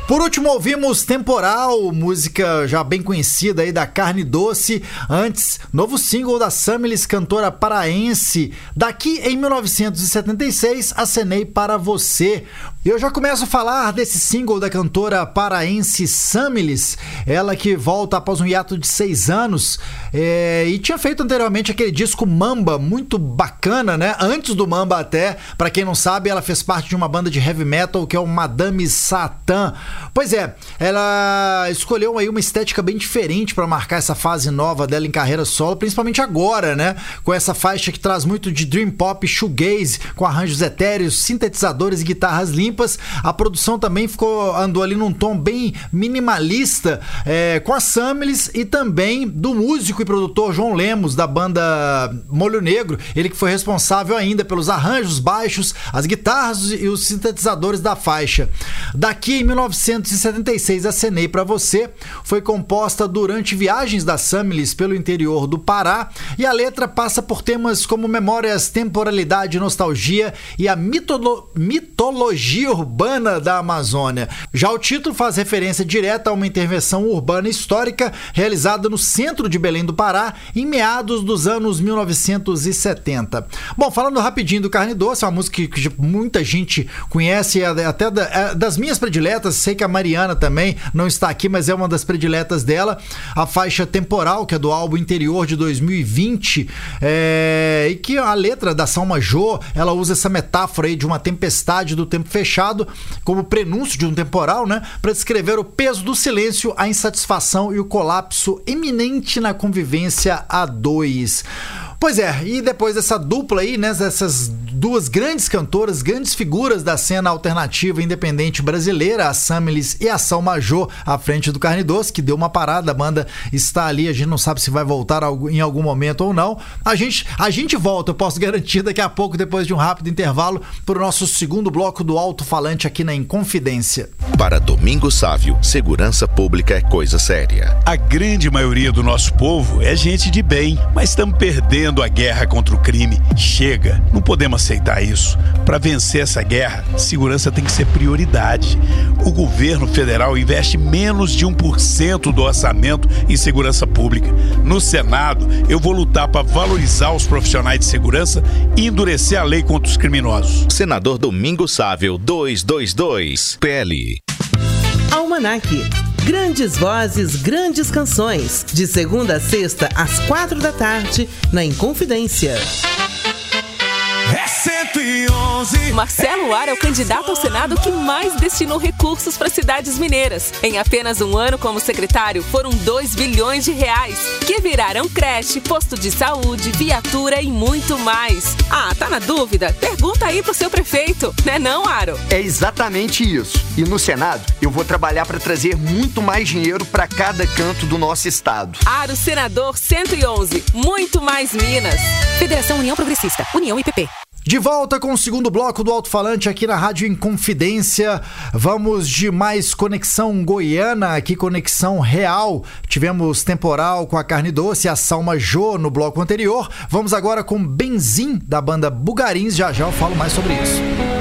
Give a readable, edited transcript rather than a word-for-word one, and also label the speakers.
Speaker 1: Por último, ouvimos Temporal, música já bem conhecida aí da Carne Doce. Antes, novo single da Samilis, cantora paraense. Daqui em 1976, Acenei para Você. Eu já começo a falar desse single da cantora paraense Samilis, ela que volta após um hiato de 6 anos e tinha feito anteriormente aquele disco Mamba, muito bacana, né? Antes do Mamba até, pra quem não sabe, ela fez parte de uma banda de heavy metal que é o Madame Satã. Pois é, ela escolheu aí uma estética bem diferente pra marcar essa fase nova dela em carreira solo, principalmente agora, né? Com essa faixa que traz muito de dream pop, shoegaze, com arranjos etéreos, sintetizadores e guitarras limpas. A produção também andou ali num tom bem minimalista, com a Samilis e também do músico e produtor João Lemos, da banda Molho Negro, ele que foi responsável ainda pelos arranjos baixos, as guitarras e os sintetizadores da faixa. Daqui em 1976, Acenei para Você foi composta durante viagens da Samilis pelo interior do Pará, e a letra passa por temas como memórias, temporalidade, nostalgia e a mitologia urbana da Amazônia. Já o título faz referência direta a uma intervenção urbana histórica realizada no centro de Belém do Pará em meados dos anos 1970. Bom, falando rapidinho do Carne Doce, é uma música que muita gente conhece, até das minhas prediletas. Sei que a Mariana também não está aqui, mas é uma das prediletas dela. A faixa Temporal, que é do álbum Interior de 2020, e que a letra da Salma Jô, ela usa essa metáfora aí de uma tempestade do tempo fechado como prenúncio de um temporal, né, para descrever o peso do silêncio, a insatisfação e o colapso iminente na convivência a dois. Pois é, e depois dessa dupla aí, né, dessas duas grandes cantoras, grandes figuras da cena alternativa independente brasileira, a Samilis e a Salma Jô, à frente do Carne Doce, que deu uma parada, a banda está ali, a gente não sabe se vai voltar em algum momento ou não. A gente volta, eu posso garantir, daqui a pouco, depois de um rápido intervalo, para o nosso segundo bloco do Alto-Falante aqui na Inconfidência.
Speaker 2: Para Domingos Sávio, segurança pública é coisa séria.
Speaker 3: A grande maioria do nosso povo é gente de bem, mas estamos perdendo a guerra contra o crime. Chega, não podemos aceitar isso. Para vencer essa guerra, segurança tem que ser prioridade. O governo federal investe menos de 1% do orçamento em segurança pública. No Senado, eu vou lutar para valorizar os profissionais de segurança e endurecer a lei contra os criminosos.
Speaker 2: Senador Domingos Sávio, 222, PL.
Speaker 4: Almanac. Grandes vozes, grandes canções. De segunda a sexta, às 4 da tarde, na Inconfidência.
Speaker 5: É 111.
Speaker 6: Marcelo Ar é o candidato ao Senado que mais destinou recursos para cidades mineiras. Em apenas um ano como secretário, foram 2 bilhões de reais, que viraram creche, posto de saúde, viatura e muito mais. Ah, tá na dúvida? Pergunta aí pro seu prefeito, né não, Aro?
Speaker 7: É exatamente isso. E no Senado, eu vou trabalhar para trazer muito mais dinheiro para cada canto do nosso estado.
Speaker 6: Aro Senador 111, muito mais Minas. Federação União Progressista, União e PP.
Speaker 1: De volta com o segundo bloco do Alto-Falante aqui na Rádio Inconfidência. Vamos de mais Conexão Goiana, aqui Conexão Real. Tivemos Temporal com a Carne Doce e a Salma Jô no bloco anterior. Vamos agora com Benzim, da banda Bugarins. Já já eu falo mais sobre isso.